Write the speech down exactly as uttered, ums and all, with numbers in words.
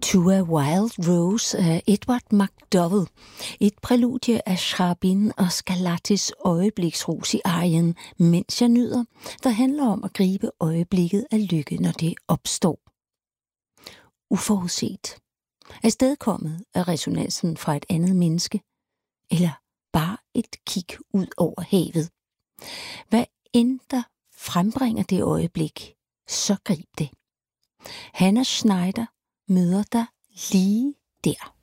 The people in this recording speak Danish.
To a Wild Rose af Edward MacDowell. Et præludie af Cherubin og Scarlattis øjebliksrus i arien Mens jeg nyder, der handler om at gribe øjeblikket af lykke, når det opstår. Uforudset. Afstedkommet af resonansen fra et andet menneske, eller bare et kig ud over havet. Hvad end der frembringer det øjeblik, så grib det. Hannah Schneider møder dig lige der.